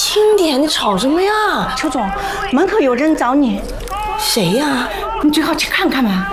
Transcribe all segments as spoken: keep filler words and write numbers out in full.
轻点，你吵什么呀？ 邱总，门口有人找你。 谁呀？ 你最好去看看嘛。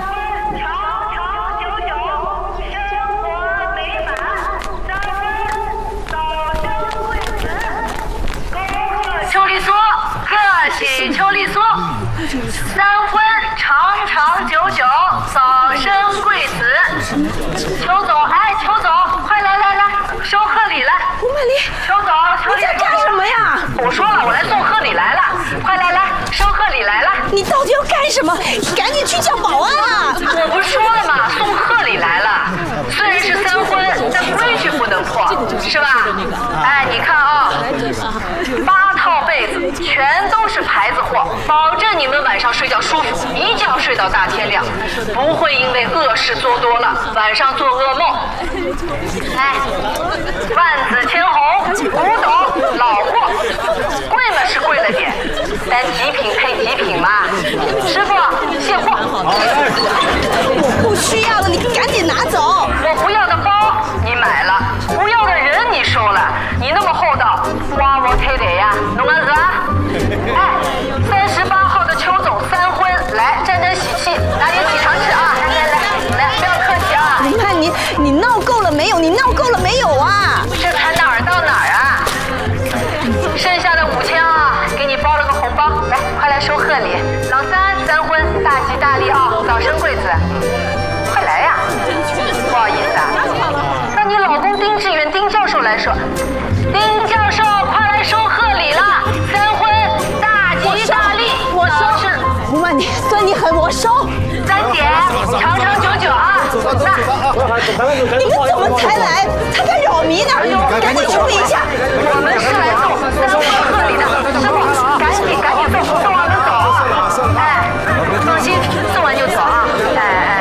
邱丽梭，贺喜邱丽梭，三婚长长久久，早生贵子。邱总，哎，邱总，快来来来，收贺礼来。 吴曼丽， 邱总，邱你在干什么呀？ 我说了，我来送贺礼来了，快来来，收贺礼来了。 你到底要干什么？赶紧去叫保安啊！ 我不是说了吗？送贺礼来了。虽然是三婚，但规矩不能破，是吧？哎，你看啊，八套被子全都是牌子货，保证你们晚上睡觉舒服，一觉睡到大天亮，不会因为恶事做多了晚上做噩梦。哎，万紫千红，古董老货，贵嘛是贵了点，但极品配极品嘛。师傅，卸货。 我不需要了，你赶紧拿走。 我不要的包你买了，不要的人你收了，你那么厚道，哇我推得呀，弄个子啊！哎，三十八号的邱总三婚，来沾沾喜气，拿点喜糖吃啊！来来来来，不要客气啊！ 吴曼妮，你闹够了没有？你闹够了没有啊？ 这才哪儿到哪儿啊？剩下的五千啊，给你包了个红包，来，快来收贺礼。老三三婚，大吉大利啊，早生贵子。快来呀！不好意思啊，让你老公丁志远丁教授来说。丁教授，快来收贺礼了！三婚，大吉大利。 我收。吴曼妮，算你狠，我收。 三姐，长长久久啊！ 你们怎么才来？才敢扰民呢？赶紧处理一下。 我们是来送三婚贺礼的，师傅，赶紧赶紧送，送完了走啊！哎，放心，送完就走啊！哎哎。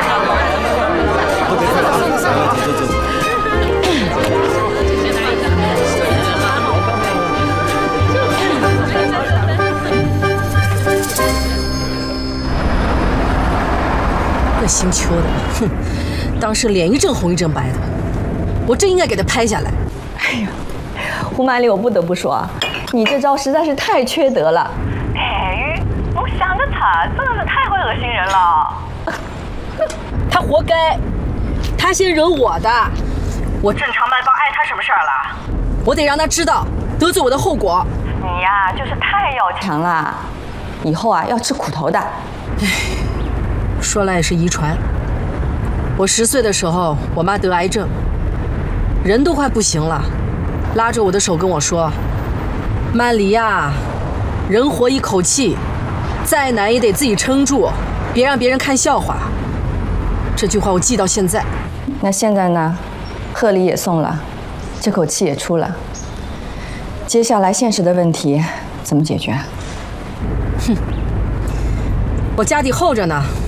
那姓邱的，哼，当时脸一阵红一阵白的，我真应该给他拍下来。 哎呀，胡曼丽，我不得不说啊，你这招实在是太缺德了。 哎，我想着他真的是太会恶心人了。 他活该，他先惹我的，我正常卖报碍他什么事儿了？ 我得让他知道得罪我的后果。 你呀，就是太要强。 强了，以后啊要吃苦头的。 唉，说来也是遗传。我十岁的时候，我妈得癌症，人都快不行了，拉着我的手跟我说：“曼梨呀，人活一口气，再难也得自己撑住，别让别人看笑话。”这句话我记到现在。 那现在呢？贺礼也送了，这口气也出了。接下来现实的问题怎么解决？ 哼，我家底厚着呢。